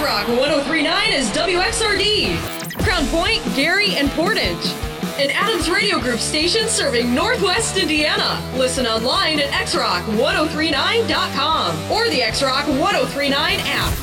X-Rock 1039 is WXRD. Crown Point, Gary, and Portage. An Adams Radio Group station serving Northwest Indiana. Listen online at xrock1039.com or the X-Rock 1039 app.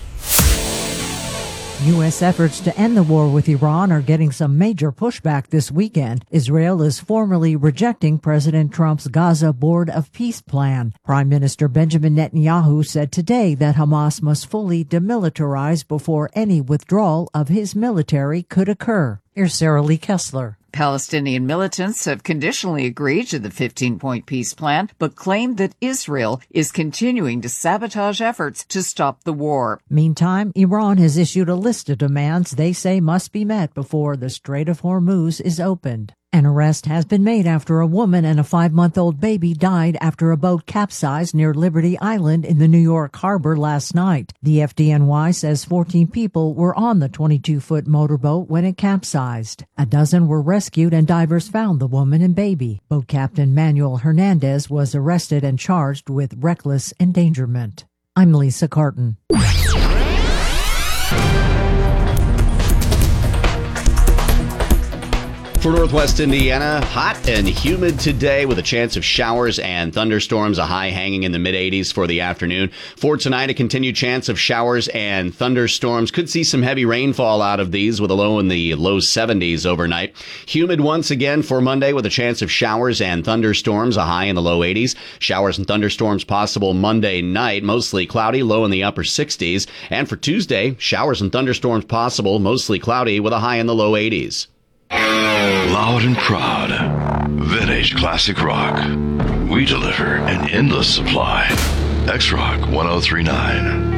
U.S. efforts to end the war with Iran are getting some major pushback this weekend. Israel is formally rejecting President Trump's Gaza Board of Peace plan. Prime Minister Benjamin Netanyahu said today that Hamas must fully demilitarize before any withdrawal of his military could occur. Here's Sarah Lee Kessler. Palestinian militants have conditionally agreed to the 15-point peace plan, but claim that Israel is continuing to sabotage efforts to stop the war. Meantime, Iran has issued a list of demands they say must be met before the Strait of Hormuz is opened. An arrest has been made after a woman and a 5-month-old baby died after a boat capsized near Liberty Island in the New York harbor last night. The FDNY says 14 people were on the 22-foot motorboat when it capsized. A dozen were rescued and divers found the woman and baby. Boat Captain Manuel Hernandez was arrested and charged with reckless endangerment. I'm Lisa Carton. For Northwest Indiana, hot and humid today with a chance of showers and thunderstorms, a high hanging in the mid-80s for the afternoon. For tonight, a continued chance of showers and thunderstorms. Could see some heavy rainfall out of these with a low in the low 70s overnight. Humid once again for Monday with a chance of showers and thunderstorms, a high in the low 80s. Showers and thunderstorms possible Monday night, mostly cloudy, low in the upper 60s. And for Tuesday, showers and thunderstorms possible, mostly cloudy with a high in the low 80s. Loud and proud, vintage classic rock. We deliver an endless supply. X-Rock 1039.